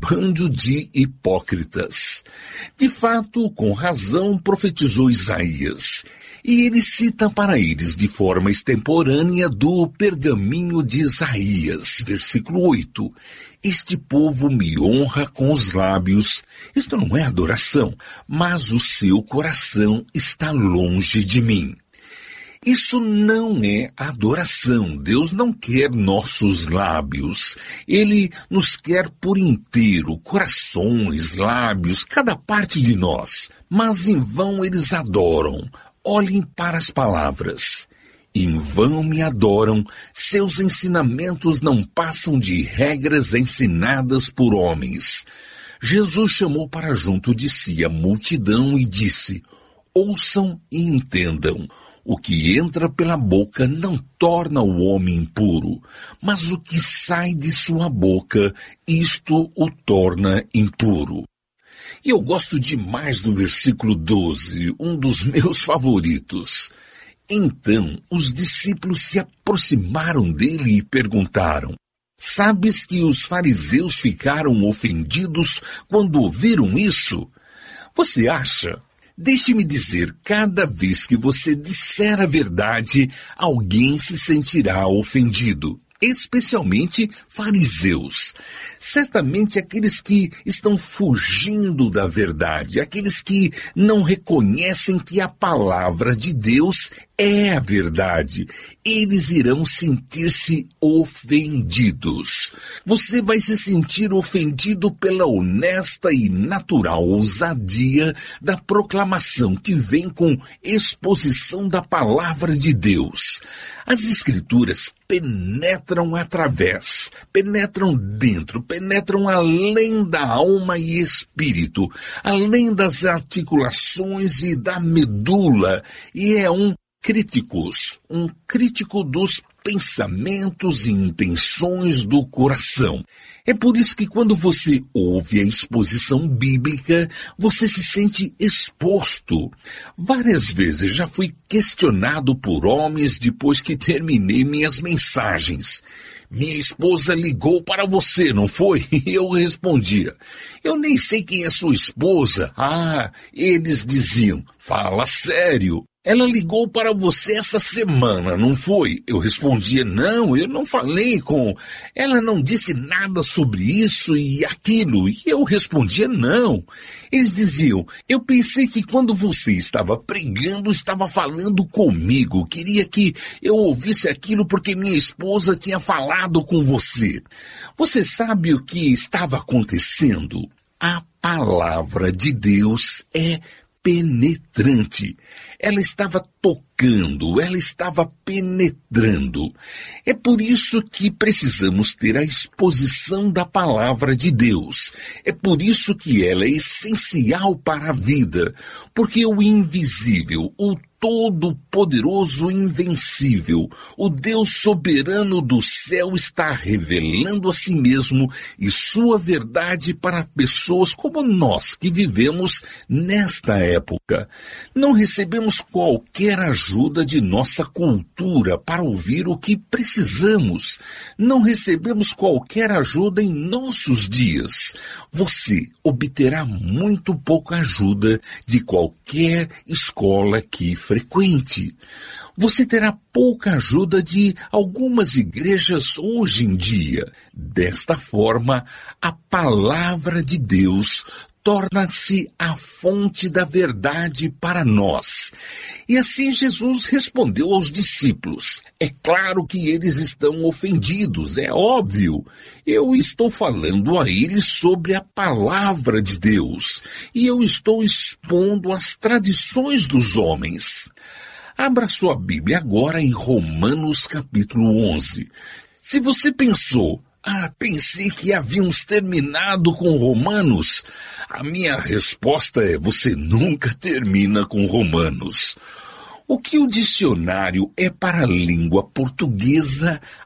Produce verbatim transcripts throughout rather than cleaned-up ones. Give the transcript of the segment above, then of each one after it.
bando de hipócritas. De fato, com razão, profetizou Isaías. E ele cita para eles de forma extemporânea do pergaminho de Isaías, versículo oito. Este povo me honra com os lábios. Isto não é adoração, mas o seu coração está longe de mim. Isso não é adoração. Deus não quer nossos lábios. Ele nos quer por inteiro, corações, lábios, cada parte de nós. Mas em vão eles adoram. Olhem para as palavras. Em vão me adoram, seus ensinamentos não passam de regras ensinadas por homens. Jesus chamou para junto de si a multidão e disse, ouçam e entendam. O que entra pela boca não torna o homem impuro, mas o que sai de sua boca, isto o torna impuro. E eu gosto demais do versículo doze, um dos meus favoritos. Então os discípulos se aproximaram dele e perguntaram, sabes que os fariseus ficaram ofendidos quando ouviram isso? Você acha? Deixe-me dizer, cada vez que você disser a verdade, alguém se sentirá ofendido. Especialmente fariseus. Certamente aqueles que estão fugindo da verdade, aqueles que não reconhecem que a palavra de Deus é a verdade. Eles irão sentir-se ofendidos. Você vai se sentir ofendido pela honesta e natural ousadia da proclamação que vem com exposição da palavra de Deus. As Escrituras penetram através, penetram dentro, penetram além da alma e espírito, além das articulações e da medula, e é um críticos, um crítico dos pensamentos e intenções do coração. É por isso que quando você ouve a exposição bíblica, você se sente exposto. Várias vezes já fui questionado por homens depois que terminei minhas mensagens. Minha esposa ligou para você, não foi? Eu respondia, eu nem sei quem é sua esposa. Ah, eles diziam, fala sério. Ela ligou para você essa semana, não foi? Eu respondia, não, eu não falei com... Ela não disse nada sobre isso e aquilo. E eu respondia, não. Eles diziam, eu pensei que quando você estava pregando, estava falando comigo. Queria que eu ouvisse aquilo porque minha esposa tinha falado com você. Você sabe o que estava acontecendo? A palavra de Deus é penetrante. Ela estava tocando, ela estava penetrando. É por isso que precisamos ter a exposição da palavra de Deus. É por isso que ela é essencial para a vida, porque o invisível, o todo-poderoso invencível, o Deus soberano do céu está revelando a si mesmo e sua verdade para pessoas como nós que vivemos nesta época. Não recebemos qualquer ajuda de nossa cultura para ouvir o que precisamos. Não recebemos qualquer ajuda em nossos dias. Você obterá muito pouca ajuda de qualquer escola que frequente. Você terá pouca ajuda de algumas igrejas hoje em dia. Desta forma, a palavra de Deus torna-se a fonte da verdade para nós. E assim Jesus respondeu aos discípulos. É claro que eles estão ofendidos, é óbvio. Eu estou falando a eles sobre a palavra de Deus. E eu estou expondo as tradições dos homens. Abra sua Bíblia agora em Romanos capítulo onze. Se você pensou, ah, pensei que havíamos terminado com Romanos, a minha resposta é, você nunca termina com Romanos. O que o dicionário é para a língua portuguesa, a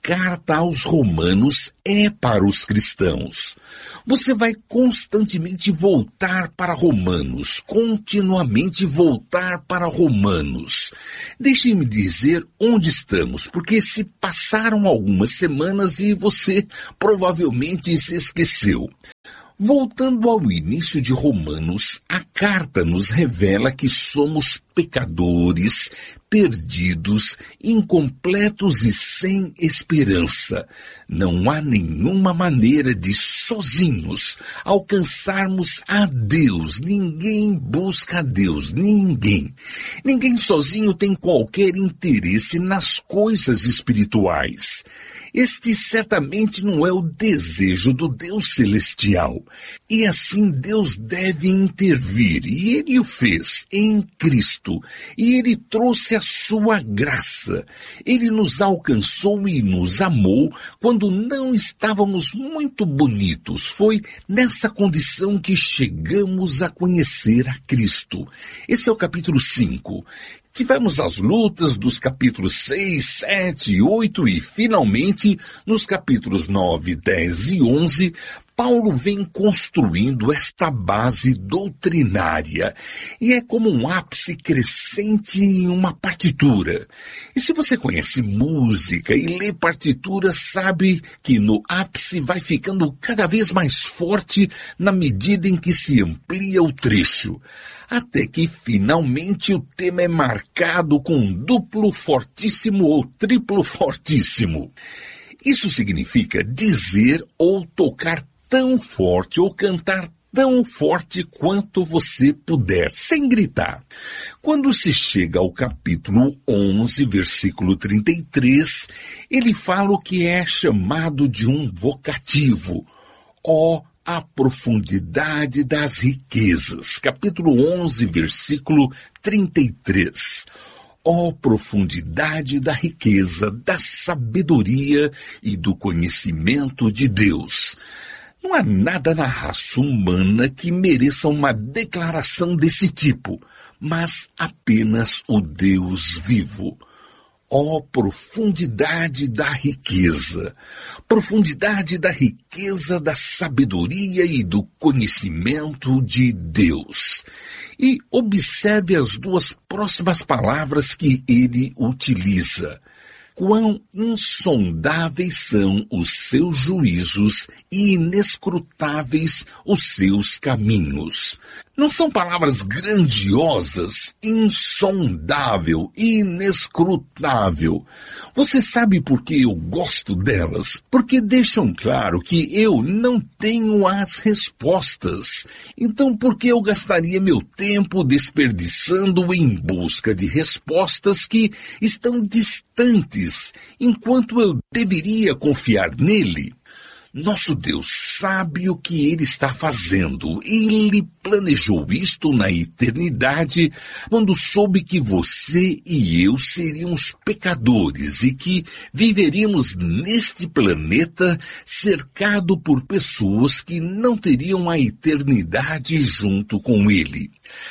carta aos Romanos é para os cristãos. Você vai constantemente voltar para Romanos, continuamente voltar para Romanos. Deixe-me dizer onde estamos, porque se passaram algumas semanas e você provavelmente se esqueceu. Voltando ao início de Romanos, a carta nos revela que somos pecadores, perdidos, incompletos e sem esperança. Não há nenhuma maneira de sozinhos alcançarmos a Deus. Ninguém busca a Deus, ninguém. Ninguém sozinho tem qualquer interesse nas coisas espirituais. Este certamente não é o desejo do Deus celestial. E assim Deus deve intervir, e Ele o fez em Cristo, e Ele trouxe a sua graça. Ele nos alcançou e nos amou quando não estávamos muito bonitos. Foi nessa condição que chegamos a conhecer a Cristo. Esse é o capítulo cinco. Tivemos as lutas dos capítulos seis, sete, oito e, finalmente, nos capítulos nove, dez e onze, Paulo vem construindo esta base doutrinária e é como um ápice crescente em uma partitura. E se você conhece música e lê partitura, sabe que no ápice vai ficando cada vez mais forte na medida em que se amplia o trecho. Até que finalmente o tema é marcado com um duplo fortíssimo ou triplo fortíssimo. Isso significa dizer ou tocar tão forte ou cantar tão forte quanto você puder, sem gritar. Quando se chega ao capítulo onze, versículo trinta e três, ele fala o que é chamado de um vocativo. Ó a profundidade das riquezas. Capítulo onze, versículo trinta e três. Ó profundidade da riqueza, da sabedoria e do conhecimento de Deus. Não há nada na raça humana que mereça uma declaração desse tipo, mas apenas o Deus vivo. Ó profundidade da riqueza, profundidade da riqueza, da sabedoria e do conhecimento de Deus. E observe as duas próximas palavras que ele utiliza. Quão insondáveis são os seus juízos e inescrutáveis os seus caminhos. Não são palavras grandiosas? Insondável, inescrutável. Você sabe por que eu gosto delas? Porque deixam claro que eu não tenho as respostas. Então por que eu gastaria meu tempo desperdiçando em busca de respostas que estão distantes, enquanto eu deveria confiar nele? Nosso Deus sabe o que Ele está fazendo. Ele planejou isto na eternidade, quando soube que você e eu seríamos pecadores e que viveríamos neste planeta cercado por pessoas que não teriam a eternidade junto com Ele.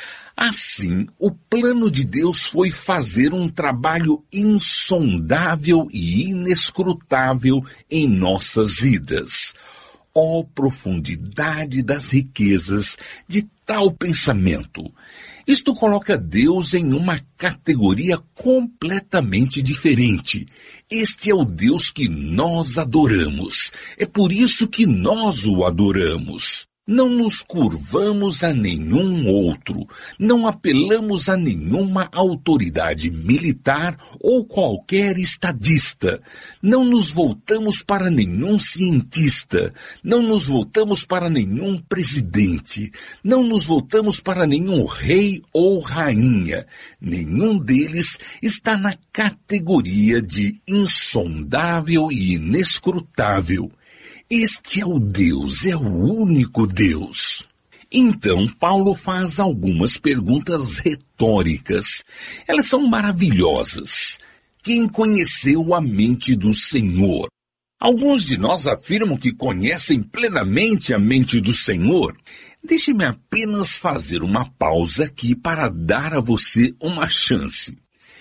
Assim, o plano de Deus foi fazer um trabalho insondável e inescrutável em nossas vidas. Ó profundidade das riquezas de tal pensamento! Isto coloca Deus em uma categoria completamente diferente. Este é o Deus que nós adoramos. É por isso que nós o adoramos. Não nos curvamos a nenhum outro, não apelamos a nenhuma autoridade militar ou qualquer estadista, não nos voltamos para nenhum cientista, não nos voltamos para nenhum presidente, não nos voltamos para nenhum rei ou rainha. Nenhum deles está na categoria de insondável e inescrutável. Este é o Deus, é o único Deus. Então, Paulo faz algumas perguntas retóricas. Elas são maravilhosas. Quem conheceu a mente do Senhor? Alguns de nós afirmam que conhecem plenamente a mente do Senhor. Deixe-me apenas fazer uma pausa aqui para dar a você uma chance.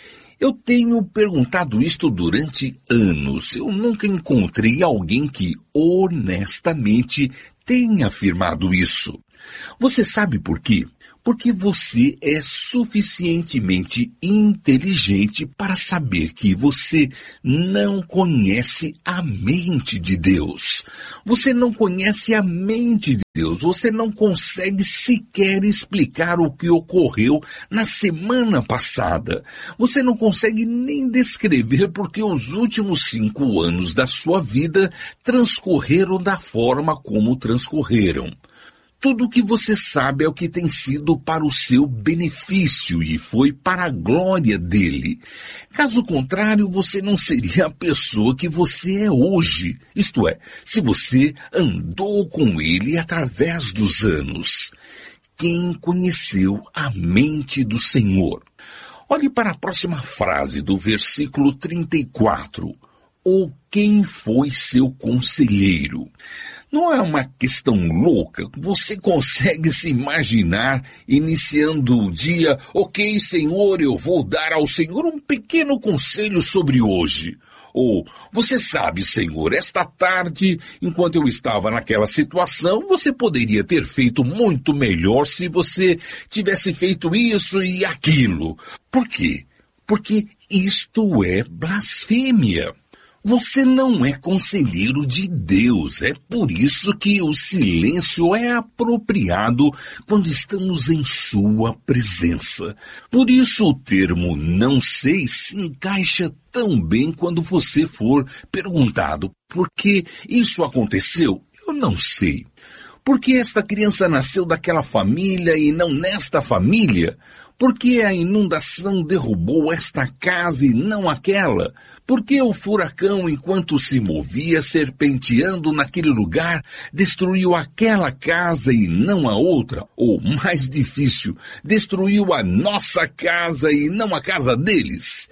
Eu tenho perguntado isto durante anos. Eu nunca encontrei alguém que honestamente tenha afirmado isso. Você sabe por quê? Porque você é suficientemente inteligente para saber que você não conhece a mente de Deus. Você não conhece a mente de Deus. Você não consegue sequer explicar o que ocorreu na semana passada. Você não consegue nem descrever porque os últimos cinco anos da sua vida transcorreram da forma como transcorreram. Tudo o que você sabe é o que tem sido para o seu benefício e foi para a glória dele. Caso contrário, você não seria a pessoa que você é hoje. Isto é, se você andou com ele através dos anos. Quem conheceu a mente do Senhor? Olhe para a próxima frase do versículo trinta e quatro. Ou quem foi seu conselheiro? Não é uma questão louca? Você consegue se imaginar iniciando o dia, ok, Senhor, eu vou dar ao Senhor um pequeno conselho sobre hoje. Ou, você sabe, Senhor, esta tarde, enquanto eu estava naquela situação, você poderia ter feito muito melhor se você tivesse feito isso e aquilo. Por quê? Porque isto é blasfêmia. Você não é conselheiro de Deus, é por isso que o silêncio é apropriado quando estamos em sua presença. Por isso o termo não sei se encaixa tão bem quando você for perguntado por que isso aconteceu. Eu não sei. Por que esta criança nasceu daquela família e não nesta família? Por que a inundação derrubou esta casa e não aquela? Por que o furacão, enquanto se movia serpenteando naquele lugar, destruiu aquela casa e não a outra? Ou, mais difícil, destruiu a nossa casa e não a casa deles?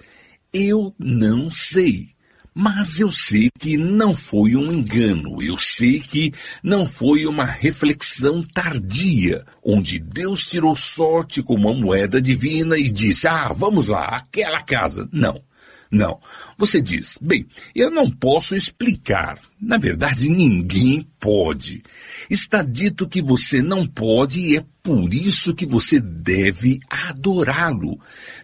Eu não sei. Mas eu sei que não foi um engano, eu sei que não foi uma reflexão tardia, onde Deus tirou sorte com uma moeda divina e disse, ah, vamos lá, aquela casa. Não, não. Você diz, bem, eu não posso explicar. Na verdade, ninguém pode. Está dito que você não pode e é por isso que você deve adorá-lo.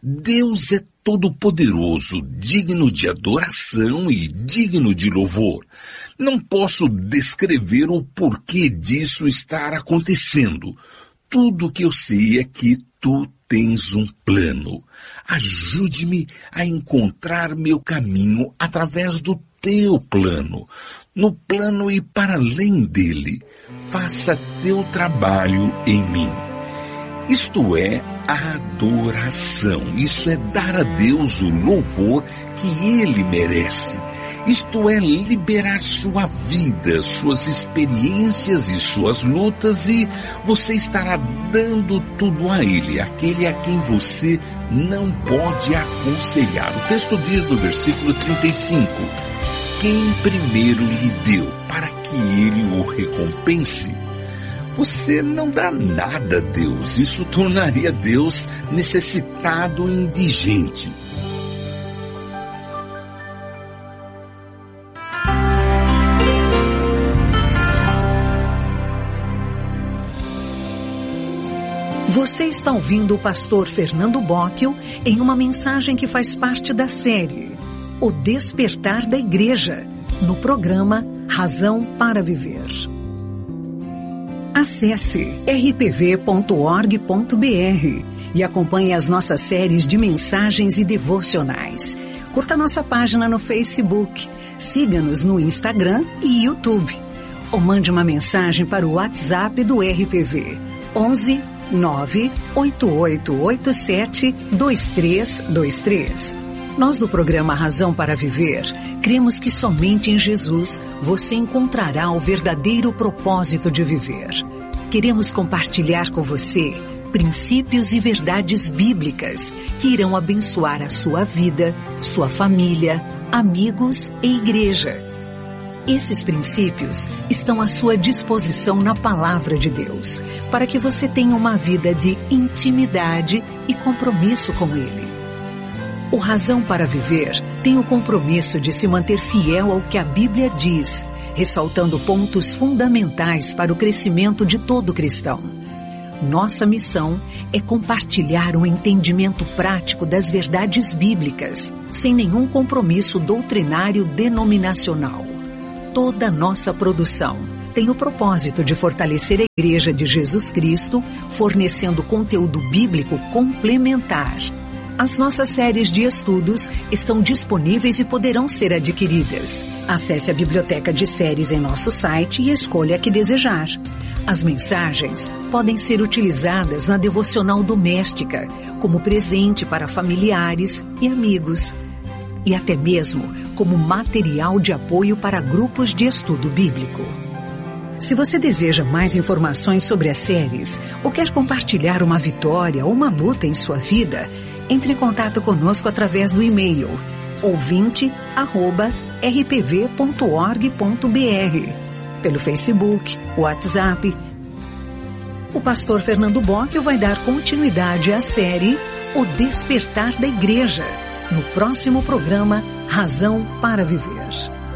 Deus é todo-poderoso, digno de adoração e digno de louvor. Não posso descrever o porquê disso estar acontecendo. Tudo que eu sei é que tu tens um plano. Ajude-me a encontrar meu caminho através do teu plano. No plano e para além dele. Faça teu trabalho em mim. Isto é adoração. Isso é dar a Deus o louvor que Ele merece. Isto é liberar sua vida, suas experiências e suas lutas e você estará dando tudo a Ele, aquele a quem você não pode aconselhar. O texto diz no versículo trinta e cinco, quem primeiro lhe deu para que Ele o recompense? Você não dá nada a Deus, isso tornaria Deus necessitado e indigente. Você está ouvindo o pastor Fernando Bocchio em uma mensagem que faz parte da série O Despertar da Igreja, no programa Razão para Viver. Acesse r p v ponto org ponto b r e acompanhe as nossas séries de mensagens e devocionais. Curta nossa página no Facebook, siga-nos no Instagram e YouTube. Ou mande uma mensagem para o WhatsApp do R P V, onze nove oito oito oito sete dois três dois três. Nós do programa Razão para Viver, cremos que somente em Jesus você encontrará o verdadeiro propósito de viver. Queremos compartilhar com você princípios e verdades bíblicas que irão abençoar a sua vida, sua família, amigos e igreja. Esses princípios estão à sua disposição na Palavra de Deus, para que você tenha uma vida de intimidade e compromisso com Ele. O Razão para Viver tem o compromisso de se manter fiel ao que a Bíblia diz, ressaltando pontos fundamentais para o crescimento de todo cristão. Nossa missão é compartilhar um entendimento prático das verdades bíblicas, sem nenhum compromisso doutrinário denominacional. Toda nossa produção tem o propósito de fortalecer a Igreja de Jesus Cristo, fornecendo conteúdo bíblico complementar. As nossas séries de estudos estão disponíveis e poderão ser adquiridas. Acesse a biblioteca de séries em nosso site e escolha a que desejar. As mensagens podem ser utilizadas na devocional doméstica, como presente para familiares e amigos, e até mesmo como material de apoio para grupos de estudo bíblico. Se você deseja mais informações sobre as séries ou quer compartilhar uma vitória ou uma luta em sua vida, entre em contato conosco através do e-mail ouvinte arroba r p v ponto org ponto b r, pelo Facebook, WhatsApp. O pastor Fernando Bocchio vai dar continuidade à série O Despertar da Igreja, no próximo programa Razão para Viver.